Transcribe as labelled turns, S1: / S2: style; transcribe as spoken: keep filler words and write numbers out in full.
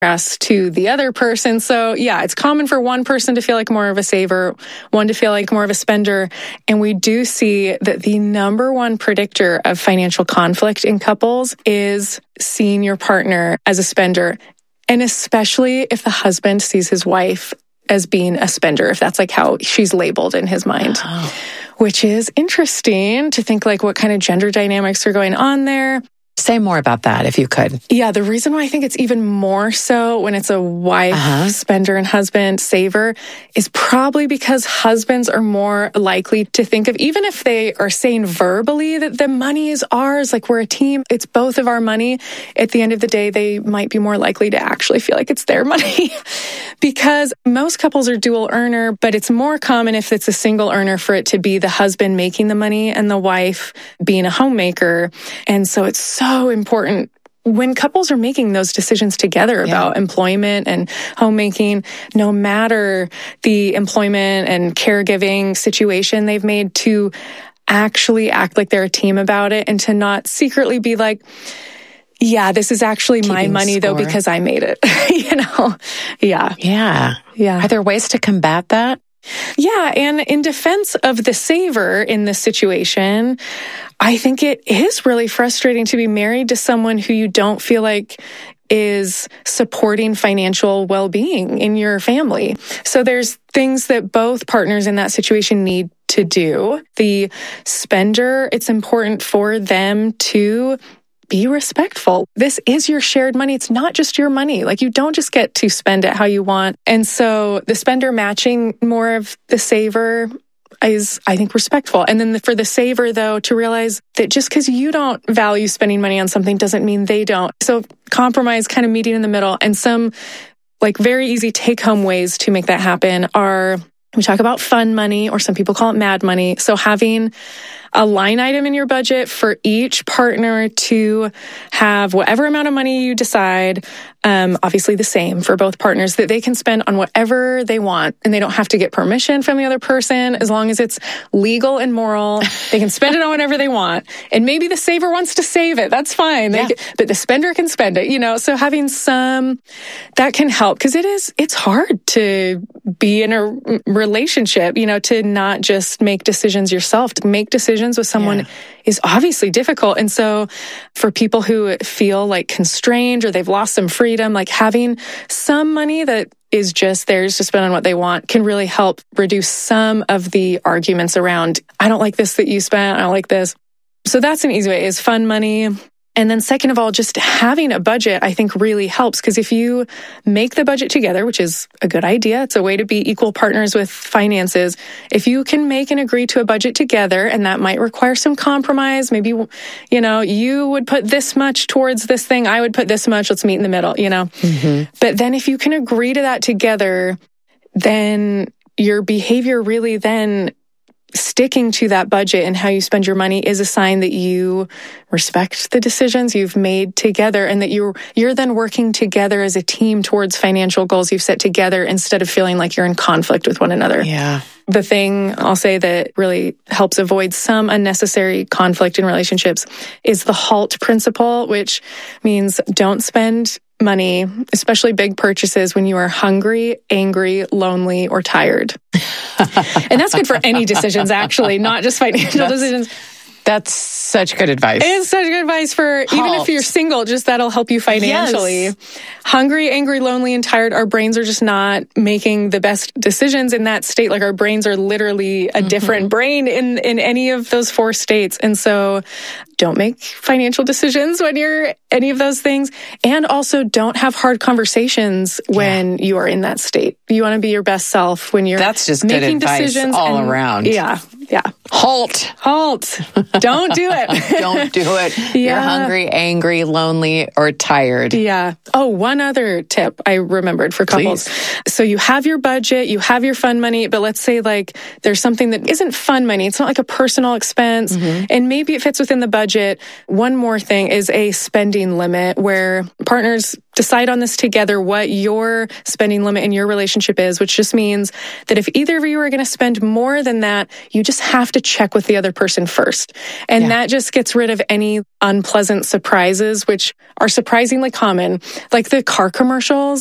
S1: contrast to the other person. So yeah, it's common for one person to feel like more of a saver, one to feel like more of a spender. And we do see that the number one predictor of financial conflict in couples is seeing your partner as a spender. And especially if the husband sees his wife as being a spender, if that's like how she's labeled in his mind, oh. which is interesting to think like what kind of gender dynamics are going on there.
S2: Say more about that if you could.
S1: Yeah, the reason why I think it's even more so when it's a wife, uh-huh. spender, and husband saver is probably because husbands are more likely to think of, even if they are saying verbally that the money is ours, like we're a team, it's both of our money. At the end of the day, they might be more likely to actually feel like it's their money because most couples are dual earner, but it's more common if it's a single earner for it to be the husband making the money and the wife being a homemaker. And so it's so So important when couples are making those decisions together about yeah. employment and homemaking, no matter the employment and caregiving situation they've made, to actually act like they're a team about it and to not secretly be like, yeah, this is actually Keeping my money score. though, because I made it, you know? Yeah.
S2: Yeah.
S1: Yeah.
S2: Are there ways to combat that?
S1: Yeah. And in defense of the saver in this situation, I think it is really frustrating to be married to someone who you don't feel like is supporting financial well-being in your family. So there's things that both partners in that situation need to do. The spender, it's important for them to be respectful. This is your shared money. It's not just your money. Like, you don't just get to spend it how you want. And so the spender matching more of the saver is, I think, respectful. And then for the saver, though, to realize that just because you don't value spending money on something doesn't mean they don't. So compromise, kind of meeting in the middle. And some like very easy take-home ways to make that happen are, we talk about fun money, or some people call it mad money. So having a line item in your budget for each partner to have whatever amount of money you decide, um, obviously the same for both partners, that they can spend on whatever they want, and they don't have to get permission from the other person. As long as it's legal and moral, they can spend it on whatever they want. And maybe the saver wants to save it. That's fine.
S2: Yeah.
S1: They can, but the spender can spend it, you know? So having some, that can help, because it is, it's hard to be in a relationship, you know, to not just make decisions yourself, to make decisions with someone yeah. is obviously difficult. And so for people who feel like constrained or they've lost some freedom, like having some money that is just theirs to spend on what they want can really help reduce some of the arguments around, I don't like this that you spent, I don't like this. So that's an easy way, is fun money. And then second of all, just having a budget, I think, really helps, because if you make the budget together, which is a good idea, it's a way to be equal partners with finances. If you can make and agree to a budget together, and that might require some compromise, maybe, you know, you would put this much towards this thing, I would put this much, let's meet in the middle, you know. Mm-hmm. But then if you can agree to that together, then your behavior really then sticking to that budget and how you spend your money is a sign that you respect the decisions you've made together, and that you're you're then working together as a team towards financial goals you've set together, instead of feeling like you're in conflict with one another.
S2: Yeah.
S1: The thing I'll say that really helps avoid some unnecessary conflict in relationships is the HALT principle, which means don't spend money, especially big purchases, when you are hungry, angry, lonely, or tired. And that's good for any decisions, actually, not just financial
S2: that's,
S1: decisions.
S2: That's such good advice.
S1: It's such good advice for, Halt. even if you're single, just that'll help you financially. Yes. Hungry, angry, lonely, and tired, our brains are just not making the best decisions in that state. Like, our brains are literally a mm-hmm. different brain in, in any of those four states. And so don't make financial decisions when you're any of those things. And also don't have hard conversations when yeah. you are in that state. You want to be your best self when you're
S2: That's just
S1: making
S2: good advice
S1: decisions
S2: all
S1: and,
S2: around.
S1: Yeah. Yeah.
S2: Halt.
S1: Halt. Don't do it.
S2: Don't do it.
S1: Yeah.
S2: You're hungry, angry, lonely, or tired.
S1: Yeah. Oh, one other tip I remembered for couples.
S2: Please.
S1: So you have your budget, you have your fun money, but let's say like there's something that isn't fun money. It's not like a personal expense, mm-hmm. and maybe it fits within the budget. One more thing is a spending limit, where partners decide on this together, what your spending limit in your relationship is, which just means that if either of you are going to spend more than that, you just have to check with the other person first. And
S2: Yeah.
S1: that just gets rid of any unpleasant surprises, which are surprisingly common. Like the car commercials